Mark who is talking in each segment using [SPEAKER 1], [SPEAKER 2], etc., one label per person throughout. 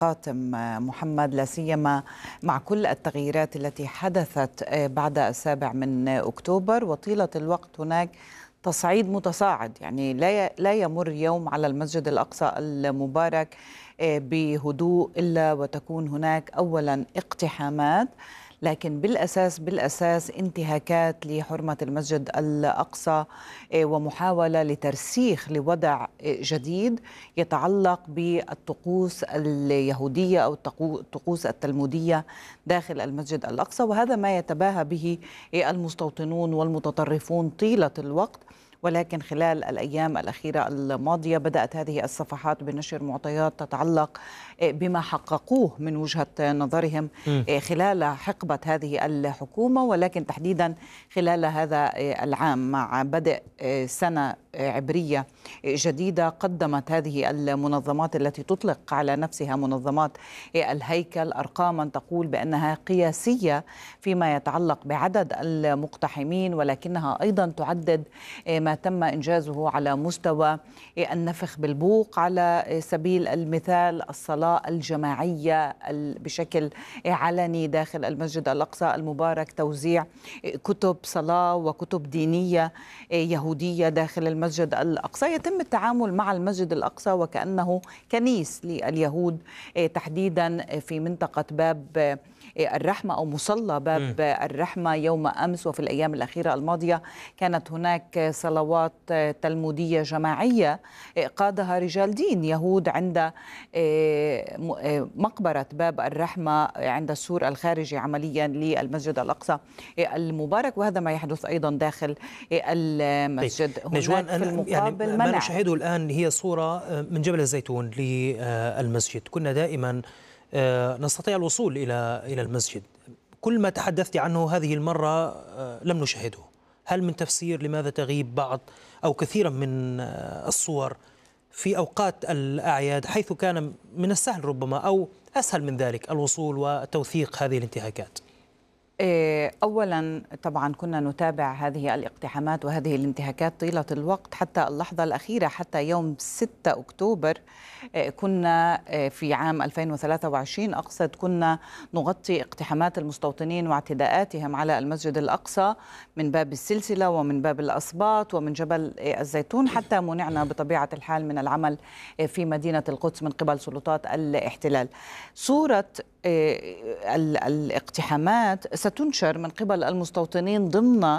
[SPEAKER 1] قاتم محمد، لا سيما مع كل التغييرات التي حدثت بعد 7 من أكتوبر، وطيلة الوقت هناك تصعيد متصاعد. يعني لا يمر يوم على المسجد الأقصى المبارك بهدوء إلا وتكون هناك أولا اقتحامات، لكن بالأساس انتهاكات لحرمة المسجد الأقصى، ومحاولة لترسيخ لوضع جديد يتعلق بالطقوس اليهودية أو الطقوس التلمودية داخل المسجد الأقصى، وهذا ما يتباهى به المستوطنون والمتطرفون طيلة الوقت. ولكن خلال الأيام الأخيرة الماضية بدأت هذه الصفحات بنشر معطيات تتعلق بما حققوه من وجهة نظرهم خلال حقبة هذه الحكومة، ولكن تحديدا خلال هذا العام مع بدء سنة عبرية جديدة. قدمت هذه المنظمات التي تطلق على نفسها منظمات الهيكل أرقاما تقول بأنها قياسية فيما يتعلق بعدد المقتحمين، ولكنها أيضا تعدد ما تم إنجازه على مستوى النفخ بالبوق على سبيل المثال، الصلاة الجماعية بشكل علني داخل المسجد الأقصى المبارك، توزيع كتب صلاة وكتب دينية يهودية داخل المسجد الأقصى. يتم التعامل مع المسجد الأقصى وكأنه كنيس لليهود، تحديدا في منطقة باب الرحمة أو مصلى باب الرحمة. يوم أمس وفي الأيام الأخيرة الماضية كانت هناك صلوات تلمودية جماعية قادها رجال دين يهود عند مقبرة باب الرحمة عند السور الخارجي عمليا للمسجد الأقصى المبارك، وهذا ما يحدث أيضا داخل المسجد.
[SPEAKER 2] نجوان، في المقابل يعني ما نشاهده الآن هي صورة من جبل الزيتون للمسجد. كنا دائما نستطيع الوصول إلى المسجد. كل ما تحدثت عنه هذه المرة لم نشاهده. هل من تفسير لماذا تغيب بعض أو كثيرا من الصور في أوقات الأعياد، حيث كان من السهل ربما أو أسهل من ذلك الوصول وتوثيق هذه الانتهاكات؟
[SPEAKER 1] أولا طبعا كنا نتابع هذه الاقتحامات وهذه الانتهاكات طيلة الوقت حتى اللحظة الأخيرة، حتى يوم 6 أكتوبر. كنا في عام 2023 أقصد كنا نغطي اقتحامات المستوطنين واعتداءاتهم على المسجد الأقصى من باب السلسلة ومن باب الأسباط ومن جبل الزيتون، حتى منعنا بطبيعة الحال من العمل في مدينة القدس من قبل سلطات الاحتلال. صورة الاقتحامات ستنشر من قبل المستوطنين ضمن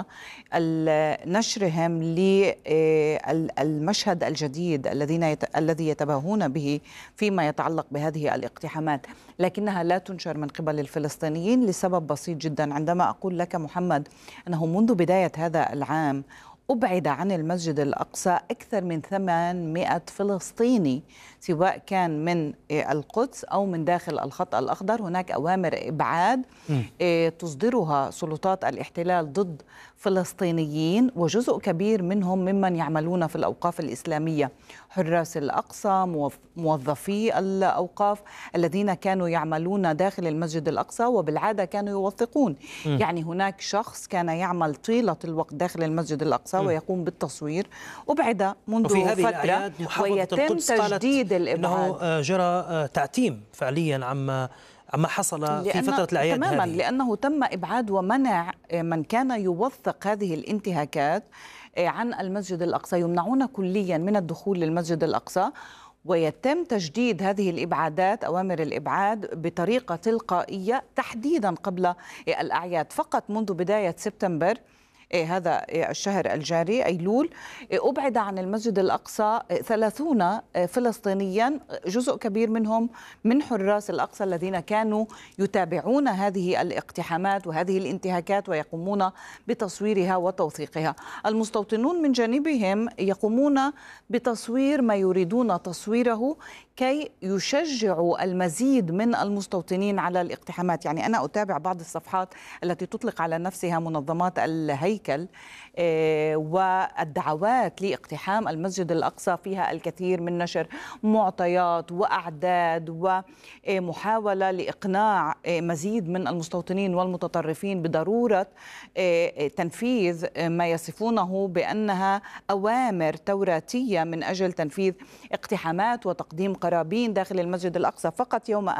[SPEAKER 1] نشرهم للمشهد الجديد الذي يتباهون به فيما يتعلق بهذه الاقتحامات، لكنها لا تنشر من قبل الفلسطينيين لسبب بسيط جدا. عندما أقول لك محمد أنه منذ بداية هذا العام أبعد عن المسجد الأقصى أكثر من 800 فلسطيني، سواء كان من القدس أو من داخل الخط الأخضر. هناك أوامر إبعاد تصدرها سلطات الاحتلال ضد فلسطينيين، وجزء كبير منهم ممن يعملون في الأوقاف الإسلامية، حراس الأقصى، موظفي الأوقاف الذين كانوا يعملون داخل المسجد الأقصى وبالعادة كانوا يوثقون. يعني هناك شخص كان يعمل طيلة الوقت داخل المسجد الأقصى ويقوم بالتصوير، أبعد منذ فترة ويتم تجديد الإبعاد.
[SPEAKER 2] إنه جرى تعتيم فعليا عما حصل في فترة الأعياد
[SPEAKER 1] تماما
[SPEAKER 2] هذه.
[SPEAKER 1] لأنه تم إبعاد ومنع من كان يوثق هذه الانتهاكات عن المسجد الأقصى، يمنعون كليا من الدخول للمسجد الأقصى، ويتم تجديد هذه الإبعادات، أوامر الإبعاد بطريقة تلقائية تحديدا قبل الأعياد. فقط منذ بداية سبتمبر هذا الشهر الجاري أيلول أبعد عن المسجد الأقصى 30 فلسطينيا، جزء كبير منهم من حراس الأقصى الذين كانوا يتابعون هذه الاقتحامات وهذه الانتهاكات ويقومون بتصويرها وتوثيقها. المستوطنون من جانبهم يقومون بتصوير ما يريدون تصويره كي يشجعوا المزيد من المستوطنين على الاقتحامات. يعني أنا أتابع بعض الصفحات التي تطلق على نفسها منظمات الهيكل، والدعوات لاقتحام المسجد الأقصى فيها الكثير من نشر معطيات وأعداد ومحاولة لإقناع مزيد من المستوطنين والمتطرفين بضرورة تنفيذ ما يصفونه بأنها أوامر توراتية من أجل تنفيذ اقتحامات وتقديم قرابين داخل المسجد الأقصى. فقط يوم